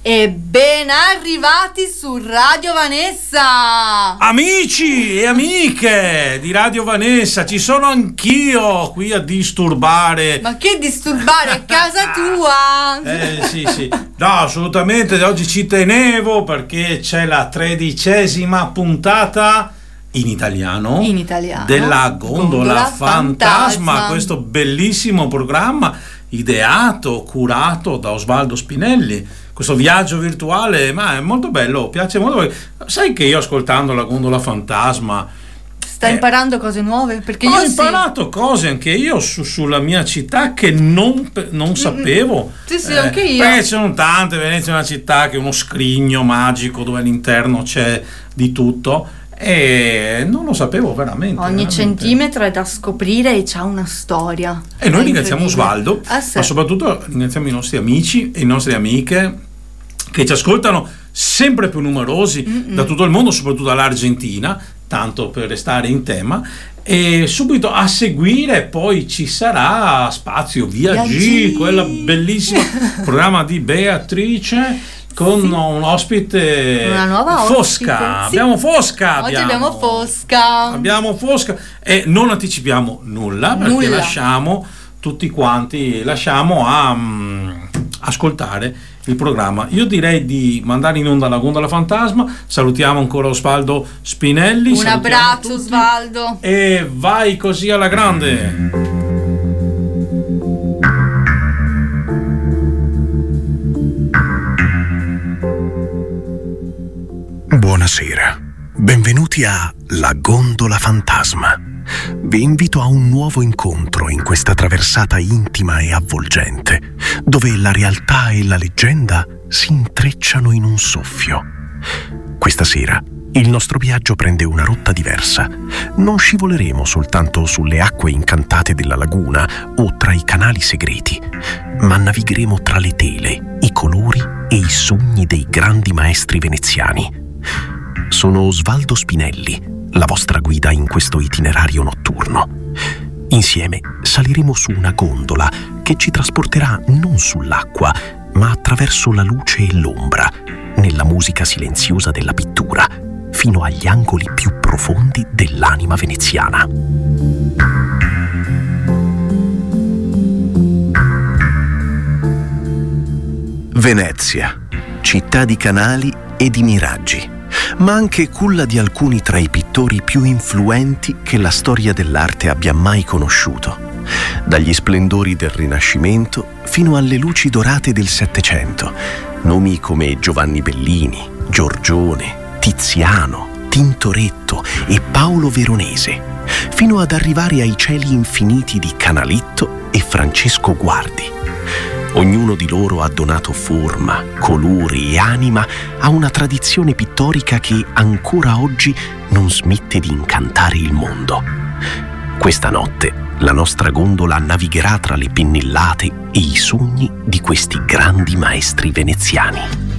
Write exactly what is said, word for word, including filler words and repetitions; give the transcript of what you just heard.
E ben arrivati su Radio Vanessa! Amici e amiche di Radio Vanessa, ci sono anch'io qui a disturbare. Ma che disturbare, a casa tua? Eh sì sì, no, assolutamente, oggi ci tenevo perché c'è la tredicesima puntata in italiano, in italiano della Gondola, Gondola Fantasma, Fantasma, questo bellissimo programma ideato, curato da Osvaldo Spinelli. Questo viaggio virtuale, ma è molto bello, piace molto. Sai che io ascoltando la Gondola Fantasma stai eh, imparando cose nuove? Perché ho io imparato sì. cose anche io su, sulla mia città che non, non sapevo. Sì, sì, eh, anche io. Perché ci sono tante, Venezia è una città che è uno scrigno magico dove all'interno c'è di tutto. E non lo sapevo veramente. Ogni veramente. centimetro è da scoprire e c'ha una storia. E noi È ringraziamo Osvaldo, ah, sì. ma soprattutto ringraziamo i nostri amici e le nostre amiche che ci ascoltano, sempre più numerosi Mm-mm. da tutto il mondo, soprattutto dall'Argentina, tanto per restare in tema. E subito a seguire poi ci sarà Spazio Via G, quella bellissima programma di Beatrice con sì. un ospite, una nuova Fosca. Ospite. Sì. Abbiamo Fosca. Oggi abbiamo, abbiamo Fosca. Abbiamo Fosca e non anticipiamo nulla perché nulla. lasciamo tutti quanti, lasciamo a um, ascoltare il programma. Io direi di mandare in onda la Gondola Fantasma. Salutiamo ancora Osvaldo Spinelli. Un abbraccio Osvaldo. E vai così alla grande. Buonasera, benvenuti a La Gondola Fantasma. Vi invito a un nuovo incontro in questa traversata intima e avvolgente, dove la realtà e la leggenda si intrecciano in un soffio. Questa sera il nostro viaggio prende una rotta diversa. Non scivoleremo soltanto sulle acque incantate della laguna o tra i canali segreti, ma navigheremo tra le tele, i colori e i sogni dei grandi maestri veneziani. Sono Osvaldo Spinelli, la vostra guida in questo itinerario notturno. Insieme saliremo su una gondola che ci trasporterà non sull'acqua, ma attraverso la luce e l'ombra, nella musica silenziosa della pittura, fino agli angoli più profondi dell'anima veneziana. Venezia, città di canali e di miraggi, ma anche culla di alcuni tra i pittori più influenti che la storia dell'arte abbia mai conosciuto, dagli splendori del Rinascimento fino alle luci dorate del Settecento, nomi come Giovanni Bellini, Giorgione, Tiziano, Tintoretto e Paolo Veronese, fino ad arrivare ai cieli infiniti di Canalitto e Francesco Guardi. Ognuno di loro ha donato forma, colori e anima a una tradizione pittorica che ancora oggi non smette di incantare il mondo. Questa notte la nostra gondola navigherà tra le pennellate e i sogni di questi grandi maestri veneziani.